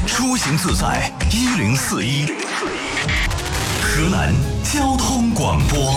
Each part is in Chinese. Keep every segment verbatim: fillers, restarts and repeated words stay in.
出行自在一零四一，河南交通广播。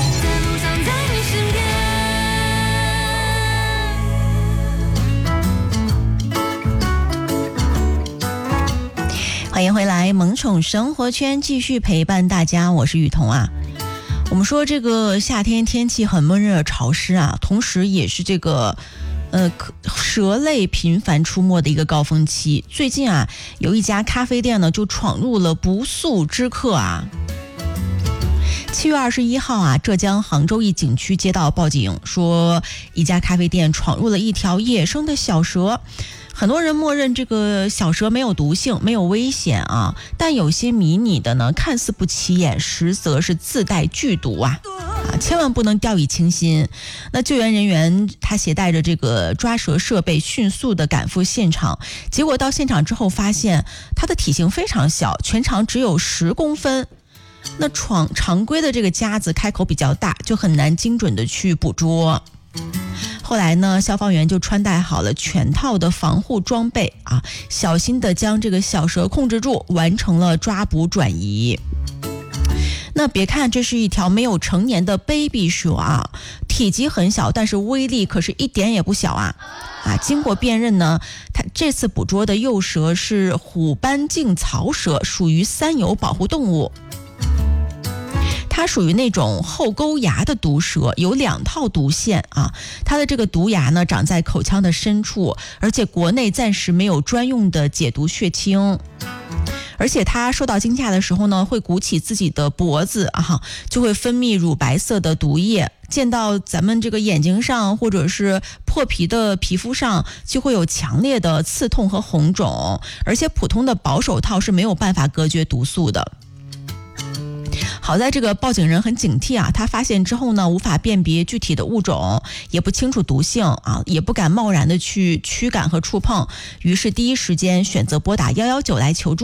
欢迎回来，萌宠生活圈继续陪伴大家，我是雨桐啊。我们说这个夏天天气很闷热潮湿啊，同时也是这个呃蛇类频繁出没的一个高峰期。最近啊，有一家咖啡店呢就闯入了不速之客啊。七月二十一号啊，浙江杭州一景区接到报警，说一家咖啡店闯入了一条野生的小蛇。很多人默认这个小蛇没有毒性，没有危险啊，但有些迷你的呢，看似不起眼，实则是自带剧毒啊！啊，千万不能掉以轻心。那救援人员他携带着这个抓蛇设备，迅速的赶赴现场。结果到现场之后，发现它的体型非常小，全长只有十公分。那常常规的这个夹子开口比较大，就很难精准的去捕捉。后来呢，消防员就穿戴好了全套的防护装备啊，小心的将这个小蛇控制住，完成了抓捕转移。那别看这是一条没有成年的 baby 蛇啊，体积很小，但是威力可是一点也不小啊！啊，经过辨认呢，它这次捕捉的幼蛇是虎斑镜槽蛇，属于三有保护动物。它属于那种后沟牙的毒蛇，有两套毒腺啊。它的这个毒牙呢长在口腔的深处，而且国内暂时没有专用的解毒血清。而且它受到惊吓的时候呢，会鼓起自己的脖子啊，就会分泌乳白色的毒液，溅到咱们这个眼睛上或者是破皮的皮肤上，就会有强烈的刺痛和红肿，而且普通的薄手套是没有办法隔绝毒素的。好在这个报警人很警惕啊，他发现之后呢，无法辨别具体的物种，也不清楚毒性啊，也不敢贸然的去驱赶和触碰，于是第一时间选择拨打一一九来求助。